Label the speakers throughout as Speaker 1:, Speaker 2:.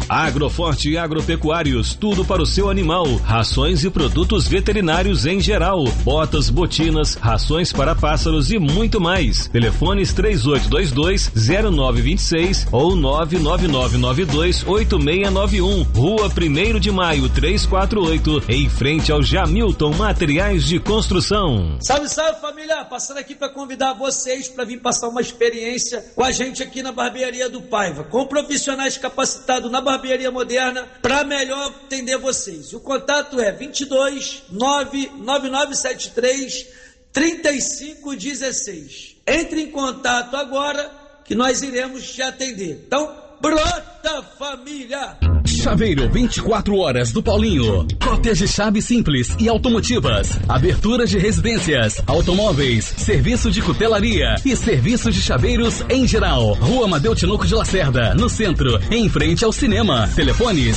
Speaker 1: Agroforte Agropecuários, tudo para o seu animal, rações e produtos veterinários em geral, botas, botinas, rações para pássaros e muito mais. Telefones 3822-0926 ou 99992-8691, Rua 1º de Maio 348, em frente ao Jamilton Materiais de Construção.
Speaker 2: Salve, salve família, passando aqui para convidar vocês para vir passar uma experiência com a gente aqui na Barbearia do Paiva, com profissionais capacitados na barbearia moderna para melhor atender vocês. O contato é 22 99973 3516. Entre em contato agora que nós iremos te atender. Então, brota família!
Speaker 3: Chaveiro 24 horas do Paulinho. Cópias de chaves simples e automotivas. Aberturas de residências, automóveis, serviço de cutelaria e serviço de chaveiros em geral. Rua Amadeu Tinoco de Lacerda, no centro, em frente ao cinema. Telefones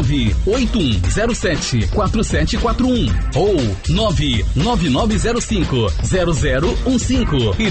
Speaker 3: 981074741 ou 999050015 e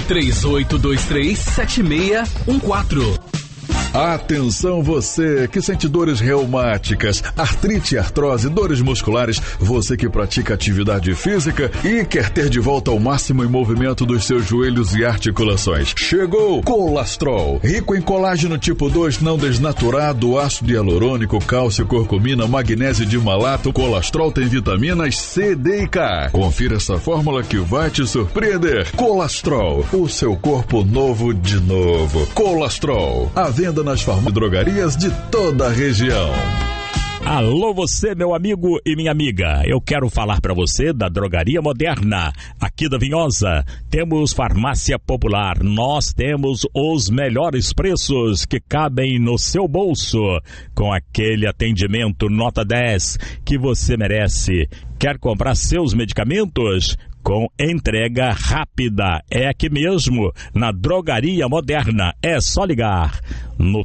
Speaker 3: 38237614.
Speaker 4: Atenção você que sente dores reumáticas, artrite, artrose, dores musculares, você que pratica atividade física e quer ter de volta ao máximo em movimento dos seus joelhos e articulações. Chegou Colastrol, rico em colágeno tipo 2 não desnaturado, ácido hialurônico, cálcio, curcumina, magnésio de malato. Colastrol tem vitaminas C, D e K. Confira essa fórmula que vai te surpreender. Colastrol, o seu corpo novo de novo. Colastrol, a venda nas farmácias e drogarias de toda a região.
Speaker 5: Alô você, meu amigo e minha amiga, eu quero falar para você da Drogaria Moderna, aqui da Vinhosa. Temos farmácia popular, nós temos os melhores preços que cabem no seu bolso, com aquele atendimento nota 10 que você merece. Quer comprar seus medicamentos? Com entrega rápida, é aqui mesmo, na Drogaria Moderna. É só ligar no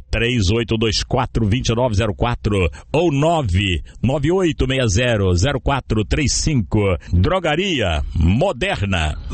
Speaker 5: 3824-2904 ou 998600435. Drogaria Moderna.